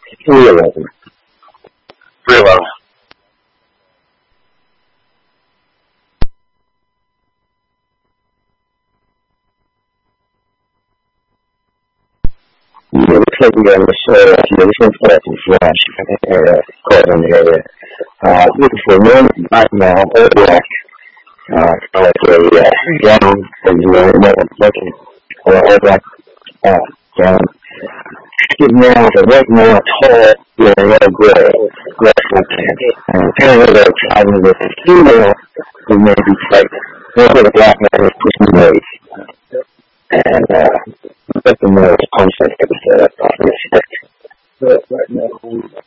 311. 311. Yeah, because we got the show, this one's called from Flash, called in the area. Looking for a man, black male, all black, kind of like a gown, and looking, or all black gown. Sitting down with a red male, tall, with a yellow gray, black pants. And apparently they're traveling with a female who may be pregnant. Therefore, the black man is pushing away. And, let them know it's punch that was,